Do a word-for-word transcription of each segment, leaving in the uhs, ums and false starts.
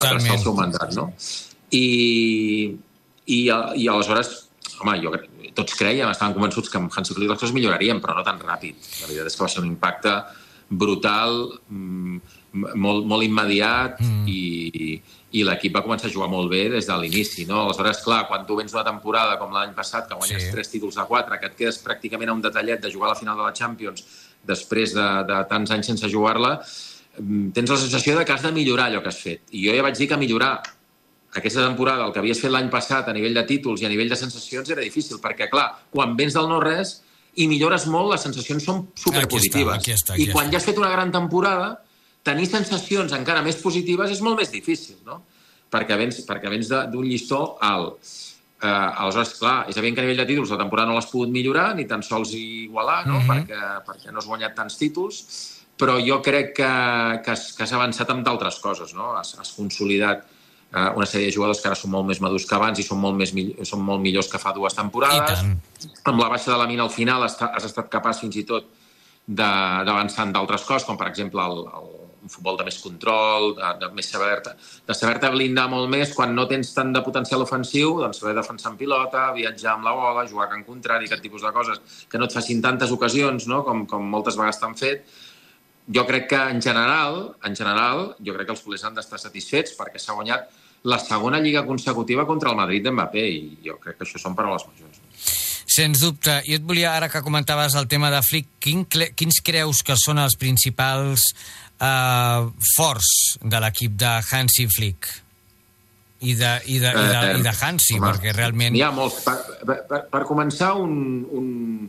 adreçar el seu mandat, no? I, i, i aleshores, home, jo crec, tots creiem, estàvem convençuts que amb Hansi Flick les coses millorarien, però no tan ràpid. La veritat és que va ser un impacte brutal, molt, molt immediat, mm. i, i l'equip va començar a jugar molt bé des de l'inici, no? Aleshores, clar, quan tu vens una temporada com l'any passat, que guanyes sí. tres títols de quatre, que et quedes pràcticament a un detallet de jugar a la final de la Champions després de, de tants anys sense jugar-la, tens la sensació de que has de millorar allò que has fet. I jo ja vaig dir que millorar aquesta temporada, el que havies fet l'any passat a nivell de títols i a nivell de sensacions era difícil, perquè, clar, quan vens del no-res i millores molt, les sensacions són superpositives. Aquí està, aquí està, aquí I quan ja has fet una gran temporada, tenir sensacions encara més positives és molt més difícil, no? Perquè vens, perquè vens d'un llistó alt. Eh, aleshores, clar, és evident que a nivell de títols la temporada no l'has pogut millorar, ni tan sols igualar, no? Mm-hmm. perquè, perquè no has guanyat tants títols, però jo crec que, que, has, que has avançat amb d'altres coses, no? Has, has consolidat una sèrie de jugadors que ara són molt més madurs que abans i són molt, més, són molt millors que fa dues temporades. Amb la baixa de la mina al final has, has estat capaç fins i tot d'avançar en d'altres coses, com per exemple el, el, un futbol de més control, de, de, més saber, de saber-te blindar molt més quan no tens tant de potencial ofensiu, doncs saber defensar en pilota, viatjar amb la bola, jugar a camp contrari, aquest tipus de coses que no et facin tantes ocasions, no? com, com moltes vegades t'han fet. Jo crec que en general, en general, jo crec que els culers han d'estar satisfets perquè s'ha guanyat la segona lliga consecutiva contra el Madrid d'Mbappé i jo crec que això són paraules majors. Sens dubte. Jo et volia, ara que comentaves el tema de Flick, quin, quins creus que són els principals eh, forts de l'equip de Hansi Flick? I de, i de, i de, eh, i de Hansi, home, perquè realment... N'hi ha molts. Per, per, per començar, un, un,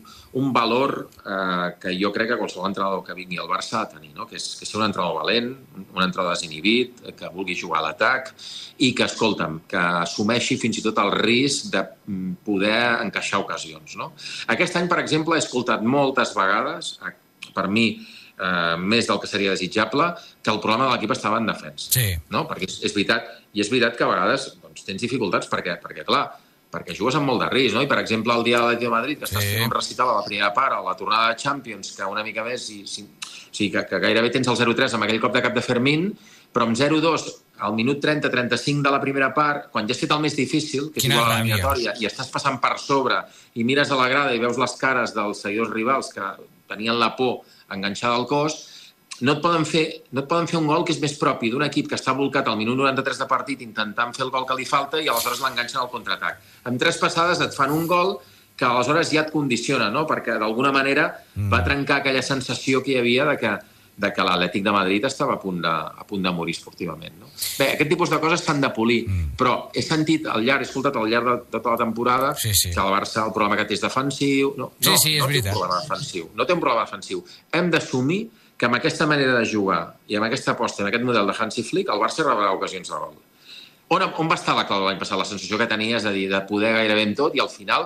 un valor eh, que jo crec que qualsevol entrenador que vingui al Barça ha de tenir, no? que, és, que és un entrenador valent, un entrenador desinhibit, que vulgui jugar a l'atac i que, escolta'm, que assumeixi fins i tot el risc de poder encaixar ocasions. No? Aquest any, per exemple, he escoltat moltes vegades, per mi, eh, més del que seria desitjable, que el problema de l'equip estava en defensa. Sí. No? Perquè és, és veritat, i és veritat que a vegades doncs, tens dificultats perquè, perquè, clar, perquè jugues amb molt de risc, no? I, per exemple, el dia de l'Atlètico de Madrid, que estàs sí. fent un recital a la primera part, a la tornada de Champions, que una mica més, i, si, o sigui, que, que gairebé tens el zero tres amb aquell cop de cap de Fermín, però amb zero dos al minut trenta trenta-cinc de la primera part, quan ja has fet el més difícil, que és igual a l'eliminatòria, i estàs passant per sobre, i mires a la grada i veus les cares dels seguidors rivals que tenien la por enganxada al cos, no et poden fer, no et poden fer un gol que és més propi d'un equip que està volcat al minut noranta-tres de partit intentant fer el gol que li falta i aleshores l'enganxen al contraatac. Amb tres passades et fan un gol que aleshores ja et condiciona, no? Perquè d'alguna manera va trencar aquella sensació que hi havia de que, de que l'Atlètic de Madrid estava a punt de, a punt de morir esportivament. No? Bé, aquest tipus de coses s'han de polir, mm. però he sentit al llarg, he escoltat al llarg de, de tota la temporada sí, sí. que el Barça el problema que té és defensiu. No, sí, sí, no, és no té un problema defensiu. No té un problema defensiu. Hem d'assumir que amb aquesta manera de jugar i amb aquesta aposta en aquest model de Hansi Flick, el Barça rebrà ocasions de gol. On, on va estar la clau de l'any passat? La sensació que tenia, és a dir, de poder gairebé en tot, i al final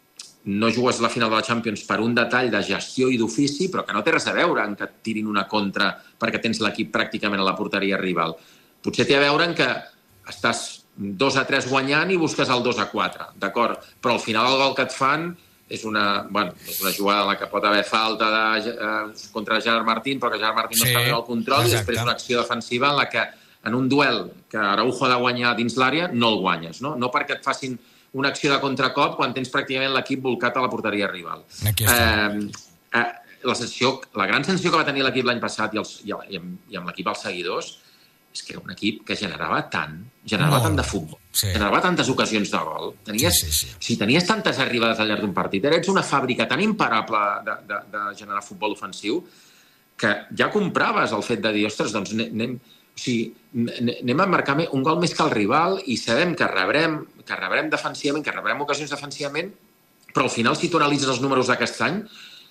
no jugues la final de la Champions per un detall de gestió i d'ofici, però que no té res a veure en que et tirin una contra perquè tens l'equip pràcticament a la porteria rival. Potser té a veure en que estàs dos a tres guanyant i busques el dos a quatre, d'acord? Però al final el gol que et fan és una, bueno, és una jugada en la que pot haver falta de, eh, contra Gerard Martín, però que Gerard Martín sí, no està bé al control, exacte. I després una acció defensiva en la que en un duel que Araujo ha de guanyar dins l'àrea no el guanyes, no? No perquè et facin una acció de contracop quan tens pràcticament l'equip volcat a la porteria rival. Aquí està. Eh, eh, la, sensació, la gran sensació que va tenir l'equip l'any passat i, els, i, i amb, i amb l'equip als seguidors és que era un equip que generava tant, generava Molt. tant de futbol, sí. generava tantes ocasions de gol. Tenies, sí, sí, sí. Si tenies tantes arribades al llarg d'un partit, eres una fàbrica tan imparable de, de, de generar futbol ofensiu que ja compraves el fet de dir, ostres, doncs anem, o sigui, anem a marcar un gol més que el rival i sabem que rebrem, que rebrem defensivament, que rebrem ocasions defensivament, però al final, si tu analitzes els números d'aquest any,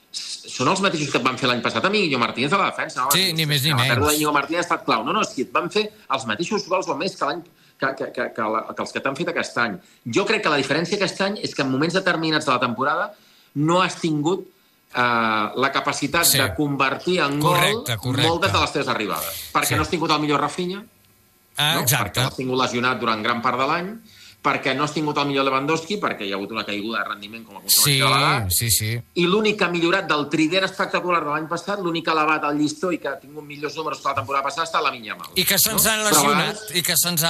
són els mateixos que et van fer l'any passat a mi, Íñigo Martínez a la defensa. No? Sí, ni més ni menys. La pèrdua d'Íñigo Martínez ha estat clau. No, no, si et van fer els mateixos gols o més que, l'any, que, que, que, que, la, que els que t'han fet aquest any. Jo crec que la diferència aquest any és que en moments determinats de la temporada no has tingut eh, la capacitat sí. de convertir en correcte, gol correcte. moltes de les teves arribades. Perquè sí. no has tingut el millor Rafinha, ah, no? perquè no has tingut lesionat durant gran part de l'any, perquè no has tingut el millor Lewandowski, perquè hi ha hagut una caiguda de rendiment com a conseqüència Sí, de l'edat. sí, sí. I l'únic que ha millorat del trident espectacular de l'any passat, l'únic que ha elevat el llistó i que ha tingut millors números que la temporada passada, ha estat Lamine Yamal. I que se'ns no? han Però a lesionat, vegades- i que se'ns